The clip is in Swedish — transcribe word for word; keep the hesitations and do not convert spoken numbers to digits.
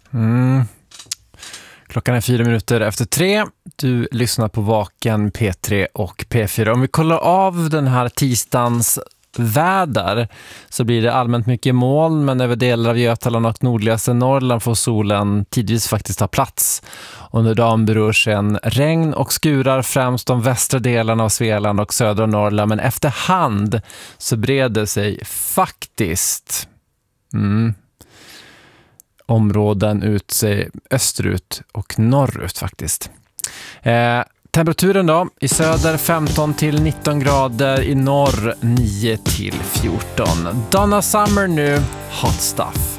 Mm. Klockan är fyra minuter efter tre. Du lyssnar på Vaken, P tre och P fyra. Om vi kollar av den här tisdagens väder så blir det allmänt mycket moln, men över delar av Götaland och nordligaste Norrland får solen tidvis faktiskt ta plats. Under dagen beror sen regn och skurar främst de västra delarna av Svealand och södra Norrland, men efterhand så breder sig faktiskt mm, områden ut sig österut och norrut faktiskt. Eh, temperaturen då, i söder femton till nitton grader, i norr nio till fjorton. Donna Summer nu, Hot Stuff.